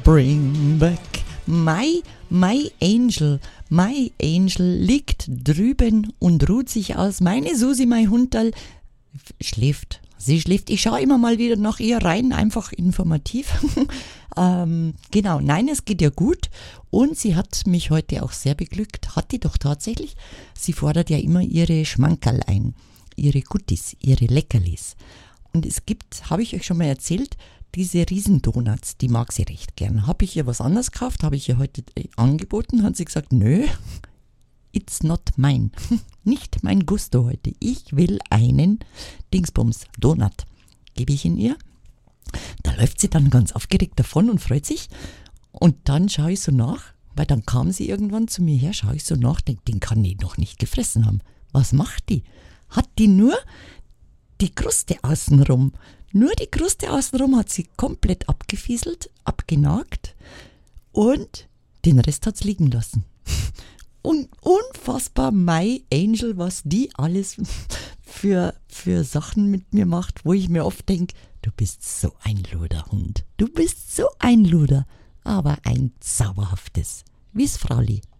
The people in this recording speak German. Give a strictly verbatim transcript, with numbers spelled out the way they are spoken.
Bring back my, my Angel. My Angel liegt drüben und ruht sich aus. Meine Susi, mein Hunderl, schläft. Sie schläft. Ich schaue immer mal wieder nach ihr rein, einfach informativ. ähm, genau, nein, es geht ihr gut. Und sie hat mich heute auch sehr beglückt. Hat die doch tatsächlich. Sie fordert ja immer ihre Schmankerl ein. Ihre Guttis, ihre Leckerlis. Und es gibt, habe ich euch schon mal erzählt, diese Riesendonuts, die mag sie recht gern. Habe ich ihr was anderes gekauft, habe ich ihr heute angeboten, hat sie gesagt, nö, it's not mine. Nicht mein Gusto heute. Ich will einen Dingsbums Donut. Gebe ich ihn ihr. Da läuft sie dann ganz aufgeregt davon und freut sich. Und dann schaue ich so nach, weil dann kam sie irgendwann zu mir her, schaue ich so nach, denke, den kann die noch nicht gefressen haben. Was macht die? Hat die nur die Kruste außenrum? Nur die Kruste außenrum hat sie komplett abgefieselt, abgenagt und den Rest hat sie liegen lassen. Und unfassbar, my Angel, was die alles für, für Sachen mit mir macht, wo ich mir oft denke, du bist so ein Luderhund. Du bist so ein Luder, aber ein zauberhaftes. Wie's Frauli.